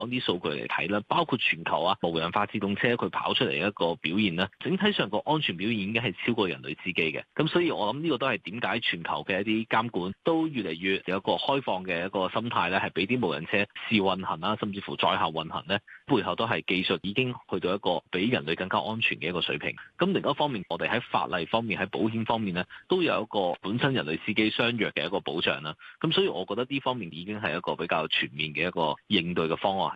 攞啲數據嚟睇啦，包括全球啊無人化自動車佢跑出嚟一個表現啦，整體上個安全表現已經係超過人類司機嘅。咁所以我諗呢個都係點解全球嘅一啲監管都越嚟越有一個開放嘅一個心態咧，係俾啲無人車試運行啦，甚至乎載客運行咧，背後都係技術已經去到一個比人類更加安全嘅一個水平。咁另一方面，我哋喺法例方面、喺保險方面咧，都有一個本身人類司機相若嘅一個保障啦。咁所以我覺得呢方面已經係一個比較全面嘅一個應對嘅方案。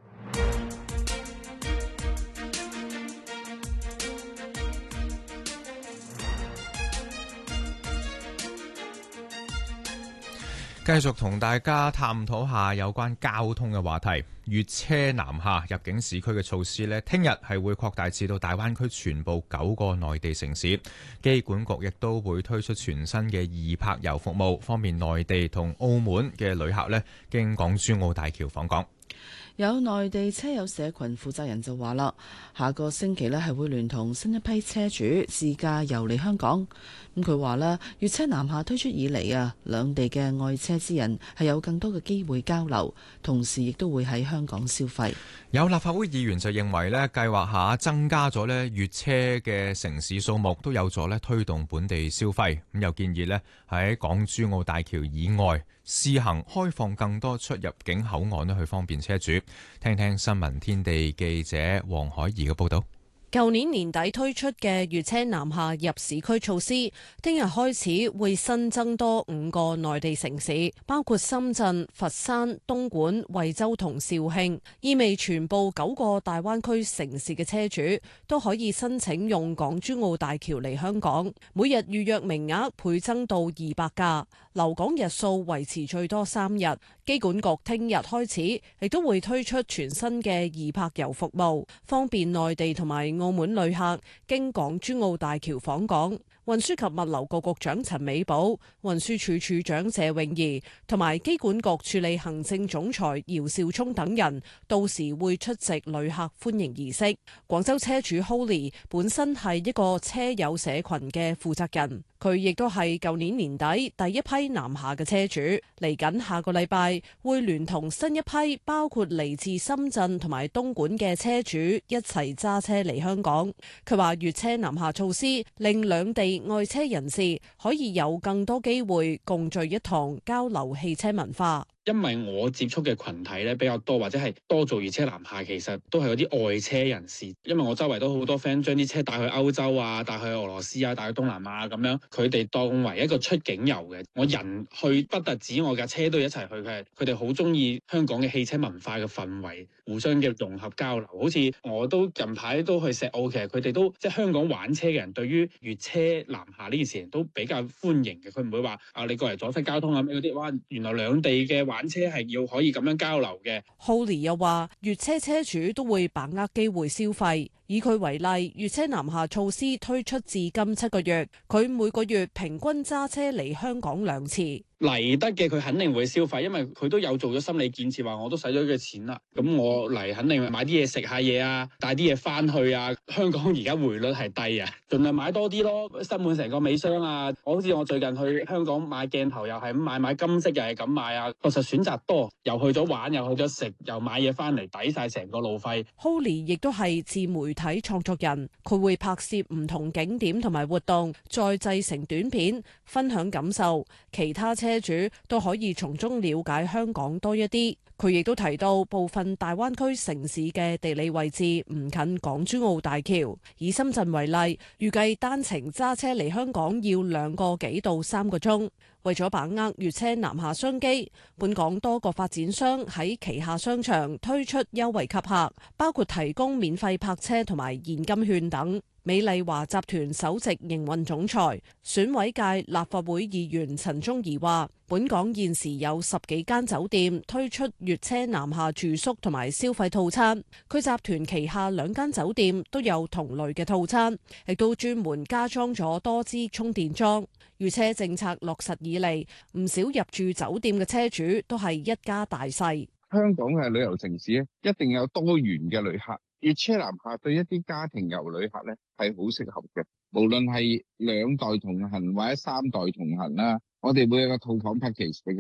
繼續同大家探討下有關交通嘅話題。粵車南下入境市區嘅措施呢，聽日係會擴大至到大灣區全部9個內地城市。機管局亦都會推出全新嘅易泊遊服務，方便內地同澳門嘅旅客呢經港珠澳大橋訪港。 有內地車友社群負責人就話啦，下個星期呢係會聯同新一批車主自駕遊嚟香港。咁佢話啦，粵車南下推出以嚟啊，兩地嘅愛車之人係有更多嘅機會交流，同時亦都會喺香港消費。 有立法會議員就認為呢，計劃下增加咗呢粵車嘅城市數目，都有助呢推動本地消費。咁又建議呢喺港珠澳大橋以外試行開放更多出入境口岸呢去方便車主。聽聽新聞天地記者黃海怡嘅報道。 舊年年底推出嘅粵車南下入市區措施，聽日開始會新增多5個內地城市，包括深圳、佛山、東莞、惠州同肇慶，意味全部9個大灣區城市嘅車主都可以申請用港珠澳大橋嚟香港，每日預約名額倍增到200架，留港日數維持最多3日。機管局聽日開始亦都會推出全新嘅易泊遊服務，方便內地同埋澳門旅客經港珠澳大橋訪港。運輸及物流局局長陳美寶、運輸署署長謝永儀同埋機管局處理行政總裁姚兆聰等人到時會出席旅客歡迎儀式。廣州車主 Holly 本身係一個車友社群嘅負責人，佢亦都係舊年年底第一批南下嘅車主。嚟緊下個禮拜會聯同新一批包括嚟自深圳同埋東莞嘅車主一齊揸車嚟香港。佢話粵車南下措施令兩地愛車人士可以有更多機會共聚一堂，交流汽車文化。 因為我接觸嘅群體咧比較多，或者係多做粵車南下，其實都係嗰啲愛車人士。因為我周圍都好多 friend 將啲車帶去歐洲啊，帶去俄羅斯啊，帶去東南亞咁樣，佢哋當為一個出境遊嘅。我人去不特止，我架車都要一齊去嘅。佢哋好中意香港嘅汽車文化嘅氛圍，互相嘅融合交流。好似我都近排都去石澳，其實佢哋都即係香港玩車嘅人，對於粵車南下呢件事都比較歡迎嘅。佢唔會話你過嚟阻塞交通啊咩嗰啲。哇，原來兩地嘅玩車係要可以咁樣交流嘅。 Holly 又話，粵車車主都會把握機會消費。以佢為例，粵車南下措施推出至今7個月，佢每個月平均揸車嚟香港2次。 嚟得嘅佢肯定會消費，因為佢都有做咗心理建設，話我都使咗嘅錢啦，咁我嚟肯定買啲嘢食下嘢啊，帶啲嘢翻去啊。香港而家匯率係低啊，盡量買多啲咯，塞滿成個尾箱啊。好似我最近去香港買鏡頭又係咁買金飾又係咁買啊。確實選擇多，又去咗玩，又去咗食，又買嘢翻嚟，抵晒成個路費。 Holly 亦都係自媒體創作人，佢會拍攝唔同景點同埋活動，再製成短片分享感受，其他車主都可以從中了解香港多一啲。佢亦都提到部分大灣區城市嘅地理位置唔近港珠澳大橋，以深圳為例，預計單程揸車嚟香港要2個幾到3個鐘。為咗把握粵車南下商機，本港多個發展商喺旗下商場推出優惠吸客，包括提供免費泊車同埋現金券等。美麗華集團首席營運總裁、選委界立法會議員陳忠儀話，本港現時有10幾間酒店推出粵車南下住宿同埋消費套餐，佢集團旗下2間酒店都有同類嘅套餐，亦都專門加裝咗多支充電樁。粵車政策落實以嚟，唔少入住酒店嘅車主都係一家大細。 香港嘅旅遊城市咧，一定有多元嘅旅客。粵車南下對一啲家庭遊旅客咧係好適合嘅，無論係2代同行或者3代同行啦，我哋會有個套房 package 俾佢嘅。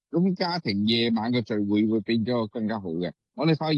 咁家庭夜晚嘅聚會會變咗更加好嘅。我哋發現